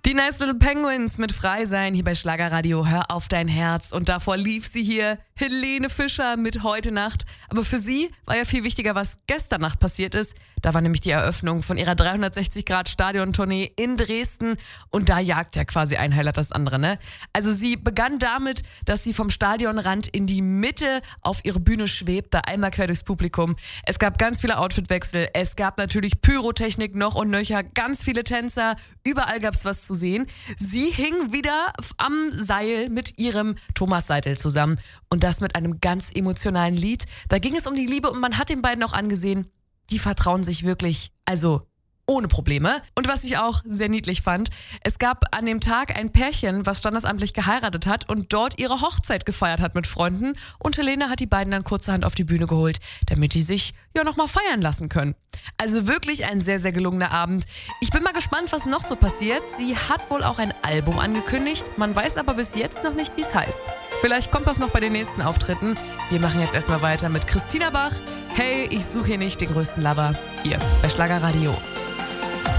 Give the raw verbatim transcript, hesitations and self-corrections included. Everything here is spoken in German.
Die Nice Little Penguins mit Frei sein hier bei Schlagerradio. Hör auf dein Herz. Und davor lief sie hier, Helene Fischer mit Heute Nacht. Aber für sie war ja viel wichtiger, was gestern Nacht passiert ist. Da war nämlich die Eröffnung von ihrer dreihundertsechzig Grad Stadiontournee in Dresden. Und da jagt ja quasi ein Highlight das andere, ne? Also sie begann damit, dass sie vom Stadionrand in die Mitte auf ihre Bühne schwebte, einmal quer durchs Publikum. Es gab ganz viele Outfitwechsel. Es gab natürlich Pyrotechnik noch und nöcher, ganz viele Tänzer. Überall gab's was zu sehen. Sie hing wieder am Seil mit ihrem Thomas Seidel zusammen. Und das mit einem ganz emotionalen Lied. Da ging es um die Liebe und man hat den beiden auch angesehen, die vertrauen sich wirklich, also ohne Probleme. Und was ich auch sehr niedlich fand, es gab an dem Tag ein Pärchen, was standesamtlich geheiratet hat und dort ihre Hochzeit gefeiert hat mit Freunden. Und Helene hat die beiden dann kurzerhand auf die Bühne geholt, damit die sich ja nochmal feiern lassen können. Also wirklich ein sehr, sehr gelungener Abend. Ich bin mal gespannt, was noch so passiert. Sie hat wohl auch ein Album angekündigt. Man weiß aber bis jetzt noch nicht, wie es heißt. Vielleicht kommt das noch bei den nächsten Auftritten. Wir machen jetzt erstmal weiter mit Christina Bach. Hey, ich suche hier nicht den größten Lover. Hier bei Schlagerradio.